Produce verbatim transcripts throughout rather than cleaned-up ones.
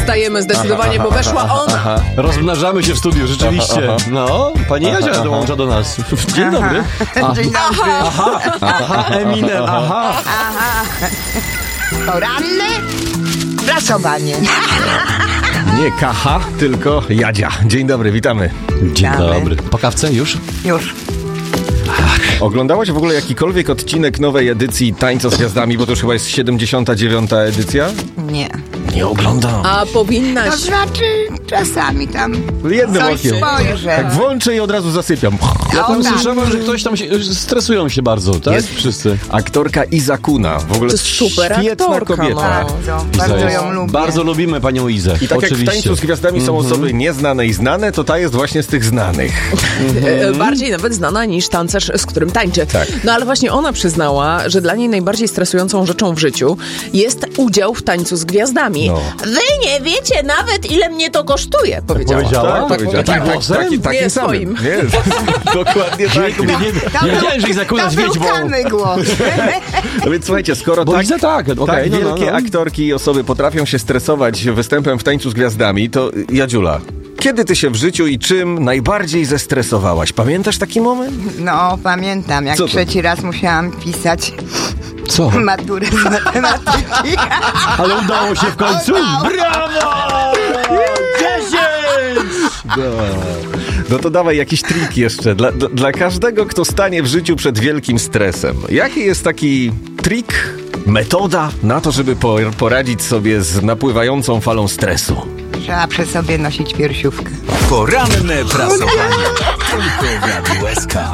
Stajemy zdecydowanie, bo weszła ona. Aha. Rozmnażamy się w studiu, rzeczywiście. Aha, aha. No, pani Jadzia dołącza do nas. Dzień Aha. dobry. A, Dzień dobry. aha, aha, Eminem, aha. Aha. Poranne prasowanie. Nie Kacha, tylko Jadzia. Dzień dobry, witamy. Dzień Witamy. dobry. Po kawce już? Już. Oglądałaś w ogóle jakikolwiek odcinek nowej edycji Tańca z Gwiazdami, bo to już chyba jest siedemdziesiąta dziewiąta edycja? Nie. Nie oglądam. A powinnaś. To znaczy czasami tam Jednym coś okiem. spojrzę. Tak włączę i od razu zasypiam. Ja tam O, tak. słyszałem, że ktoś tam się, stresują się bardzo, tak? Jest. Wszyscy. Aktorka Iza Kuna. W ogóle To jest super świetna aktorka, kobieta. no. Bardzo, Iza bardzo jest- ją lubię. Bardzo lubimy panią Izę. I tak Oczywiście. jak w Tańcu z Gwiazdami są osoby nieznane i znane, to ta jest właśnie z tych znanych. E, Bardziej nawet znana niż tancerz, z którym tańczy. Tak. No ale właśnie ona przyznała, że dla niej najbardziej stresującą rzeczą w życiu jest udział w Tańcu z Gwiazdami. No. Wy nie wiecie nawet, ile mnie to kosztuje, powiedziała. powiedziała? Tak, Tak, powiedziała. takim Tak, tak, głosem? taki- takim Nie samym. swoim. Nie, dokładnie tak. Nie, nie, nie wiedziałem, że Iza Kuna jest To był wiedźmą. kamy głos. No więc słuchajcie, skoro Bo tak, Iza tak, okej, tak no, no, wielkie no. aktorki i osoby potrafią się stresować występem w Tańcu z Gwiazdami, to Jadziula, kiedy ty się w życiu i czym najbardziej zestresowałaś? Pamiętasz taki moment? No, pamiętam, jak Co to? trzeci raz musiałam pisać Co? maturę z matematyki. Ale udało się w końcu? Brawo! dziesięć! No to dawaj jakiś trik jeszcze. Dla, dla, dla każdego, kto stanie w życiu przed wielkim stresem. Jaki jest taki trik, metoda na to, żeby po, poradzić sobie z napływającą falą stresu? Trzeba przy sobie nosić piersiówkę. Poranne prasowanie. Tylko w Radiu S K.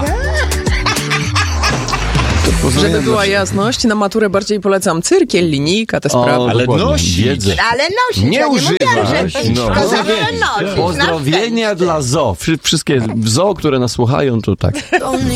Żeby była jasność, na maturę bardziej polecam cyrkiel, linijka, te sprawy. O, Ale dokładnie, nosić. wiedzę. Ale nosić, Nie ja nie używać, mówiłam, że no. to zawsze nosić. Pozdrowienia dla zoo. Wszy- Wszystkie zoo, które nas słuchają, to tak.